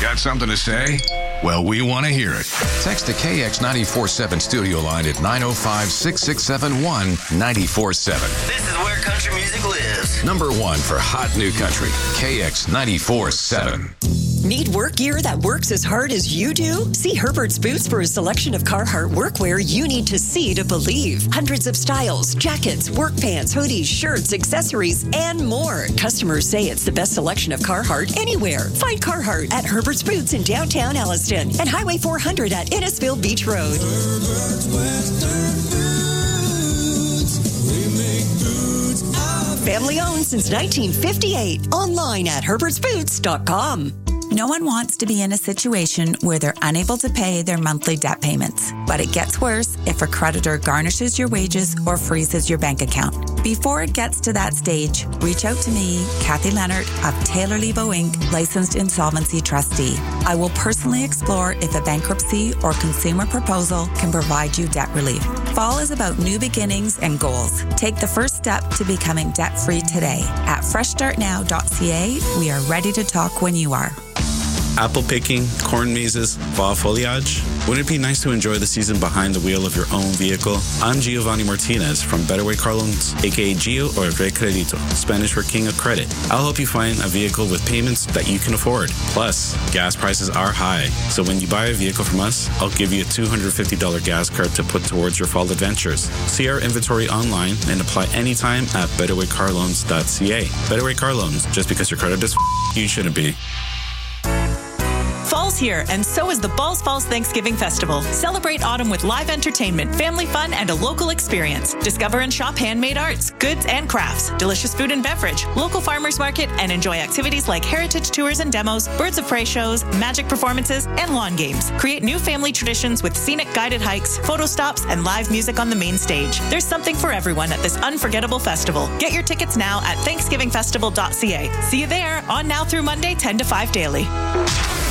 Got something to say? Well, we want to hear it. Text the KX947 studio line at 905-6671-947. This is where country music lives. Number one for hot new country, KX947. Need work gear that works as hard as you do? See Herbert's Boots for a selection of Carhartt workwear you need to see to believe. Hundreds of styles, jackets, work pants, hoodies, shirts, accessories, and more. Customers say it's the best selection of Carhartt anywhere. Find Carhartt at Herbert's Boots in downtown Alliston and Highway 400 at Innisfil Beach Road. Herbert's Western Boots. We make boots. Family owned since 1958. Online at herbertsboots.com. No one wants to be in a situation where they're unable to pay their monthly debt payments. But it gets worse if a creditor garnishes your wages or freezes your bank account. Before it gets to that stage, reach out to me, Kathy Leonard of Taylor Lebo Inc., licensed insolvency trustee. I will personally explore if a bankruptcy or consumer proposal can provide you debt relief. Fall is about new beginnings and goals. Take the first step to becoming debt-free today. At freshstartnow.ca, we are ready to talk when you are. Apple picking, corn mazes, fall foliage. Wouldn't it be nice to enjoy the season behind the wheel of your own vehicle? I'm Giovanni Martinez from Better Way Car Loans, aka Gio or Recredito, Spanish for King of Credit. I'll help you find a vehicle with payments that you can afford. Plus, gas prices are high, so when you buy a vehicle from us, I'll give you a $250 gas card to put towards your fall adventures. See our inventory online and apply anytime at betterwaycarloans.ca. Better Way Car Loans, just because your credit is you shouldn't be. Fall's here, and so is the Balls Falls Thanksgiving Festival. Celebrate autumn with live entertainment, family fun, and a local experience. Discover and shop handmade arts, goods, and crafts, delicious food and beverage, local farmers market, and enjoy activities like heritage tours and demos, birds of prey shows, magic performances, and lawn games. Create new family traditions with scenic guided hikes, photo stops, and live music on the main stage. There's something for everyone at this unforgettable festival. Get your tickets now at thanksgivingfestival.ca. See you there on now through Monday, 10 to 5 daily.